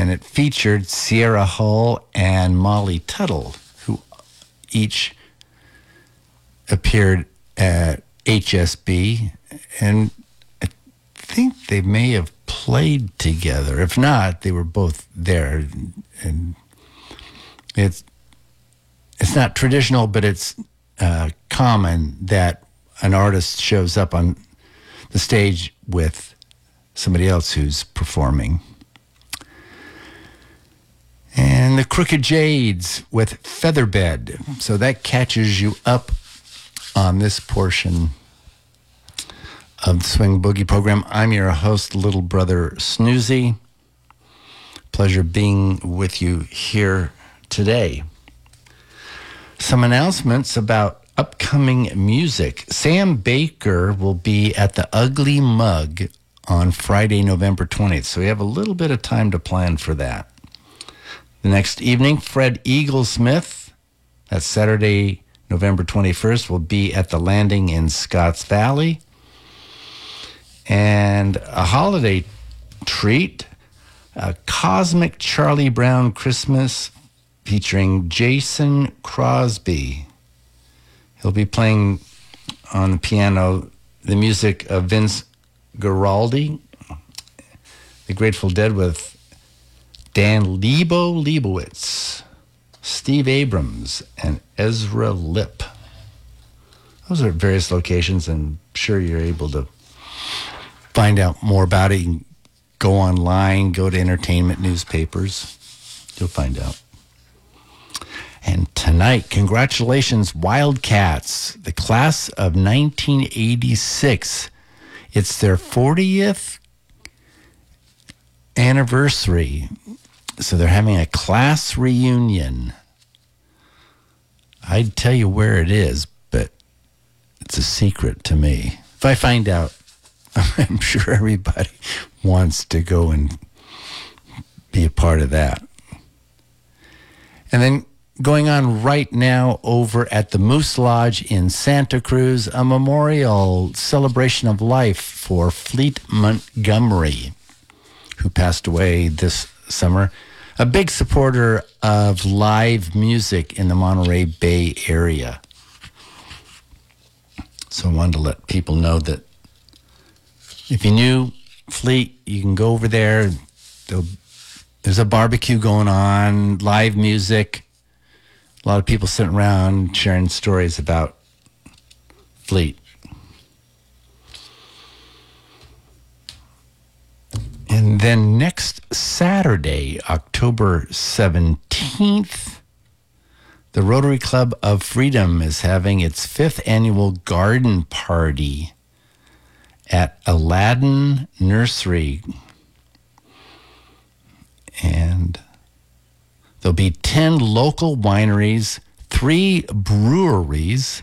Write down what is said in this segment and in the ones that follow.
and it featured Sierra Hull and Molly Tuttle, who each appeared at HSB, and I think they may have played together. If not, they were both there. And it's not traditional, but it's common that an artist shows up on the stage with somebody else who's performing. And the Crooked Jades with Featherbed. So that catches you up on this portion of the Swing Boogie program. I'm your host, Little Brother Snoozy. Pleasure being with you here today. Some announcements about upcoming music. Sam Baker will be at the Ugly Mug on Friday, November 20th. So we have a little bit of time to plan for that. The next evening, Fred Eaglesmith, that's Saturday, November 21st, will be at the Landing in Scotts Valley. And a holiday treat, a Cosmic Charlie Brown Christmas featuring Jason Crosby. He'll be playing on the piano the music of Vince Guaraldi, the Grateful Dead with Dan Leibowitz, Steve Abrams, and Ezra Lipp. Those are various locations, and I'm sure you're able to find out more about it. You can go online, go to entertainment newspapers. You'll find out. And tonight, congratulations, Wildcats, the class of 1986. It's their 40th anniversary. So they're having a class reunion. I'd tell you where it is, but it's a secret to me. If I find out, I'm sure everybody wants to go and be a part of that. And then going on right now over at the Moose Lodge in Santa Cruz, a memorial celebration of life for Fleet Montgomery, who passed away this summer. A big supporter of live music in the Monterey Bay area. So I wanted to let people know that if you knew Fleet, you can go over there. There's a barbecue going on, live music. A lot of people sitting around sharing stories about Fleet. And then next Saturday, October 17th, the Rotary Club of Freedom is having its 5th annual garden party at Aladdin Nursery. And there'll be 10 local wineries, 3 breweries,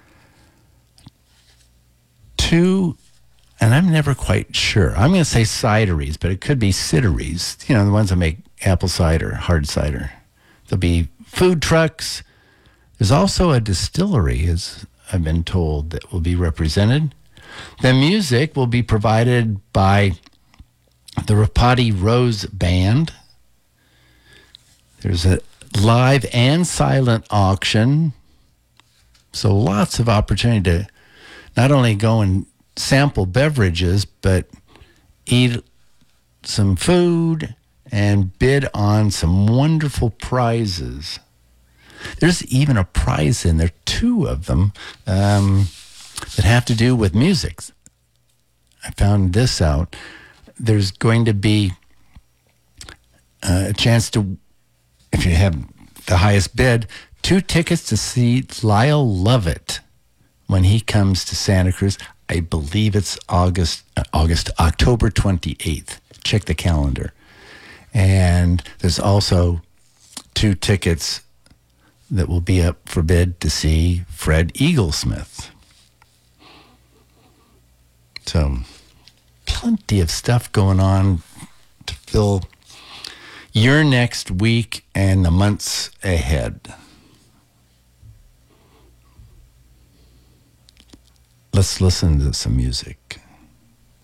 2, and I'm never quite sure. I'm going to say cideries, but it could be cideries. You know, the ones that make apple cider, hard cider. There'll be food trucks. There's also a distillery, as I've been told, that will be represented. The music will be provided by the Rapati Rose Band. There's a live and silent auction. So lots of opportunity to not only go and sample beverages, but eat some food and bid on some wonderful prizes. There's even a prize in there, 2 of them, that have to do with music. I found this out. There's going to be a chance to, if you have the highest bid, 2 tickets to see Lyle Lovett when he comes to Santa Cruz. I believe it's October 28th. Check the calendar. And there's also 2 tickets that will be up for bid to see Fred Eaglesmith. So plenty of stuff going on to fill your next week and the months ahead. Let's listen to some music.